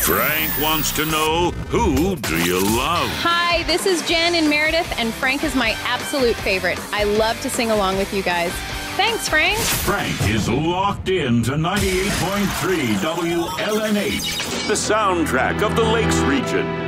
Frank wants to know, who do you love? Hi, this is Jen in Meredith, and Frank is my absolute favorite. I love to sing along with you guys. Thanks, Frank. Frank is locked in to 98.3 WLNH, the soundtrack of the Lakes region.